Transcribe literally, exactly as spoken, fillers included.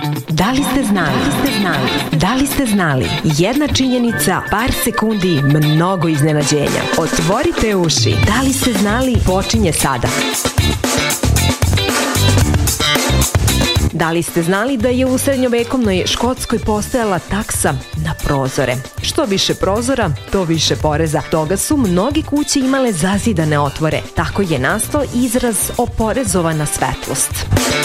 Da li ste znali? Da li ste znali? Da li ste znali? Jedna činjenica, par sekundi, mnogo iznenađenja. Otvorite uši. Da li ste znali? Počinje sada. Da li ste znali da je u srednjovekovnoj Škotskoj postojala taksa na prozore? Što više prozora, to više poreza. Toga su mnogi kuće imale zazidane otvore. Tako je nastao izraz oporezovana svetlost.